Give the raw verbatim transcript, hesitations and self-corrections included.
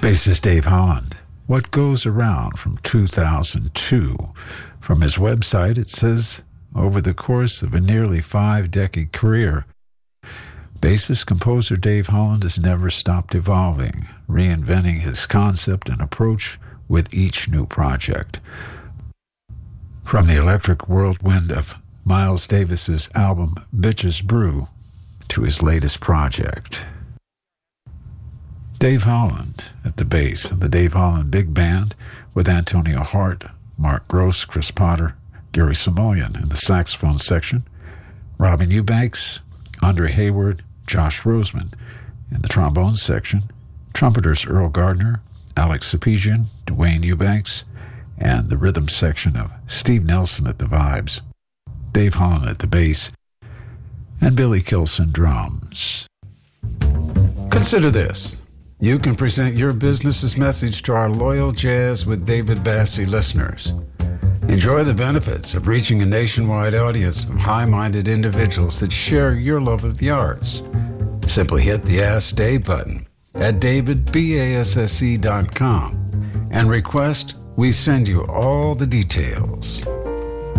Bassist Dave Holland, What Goes Around from two thousand two. From his website, it says, over the course of a nearly five-decade career, bassist-composer Dave Holland has never stopped evolving, reinventing his concept and approach with each new project. From the electric whirlwind of Miles Davis's album Bitches Brew to his latest project. Dave Holland at the bass of the Dave Holland Big Band with Antonio Hart, Mark Gross, Chris Potter, Gary Samoyan in the saxophone section, Robin Eubanks, Andre Hayward, Josh Roseman in the trombone section, trumpeters Earl Gardner, Alex Sepegian, Dwayne Eubanks, and the rhythm section of Steve Nelson at the vibes, Dave Holland at the bass, and Billy Kilson drums. Consider this. You can present your business's message to our loyal Jazz with David Bassie listeners. Enjoy the benefits of reaching a nationwide audience of high-minded individuals that share your love of the arts. Simply hit the Ask Dave button at david basse dot com and request we send you all the details.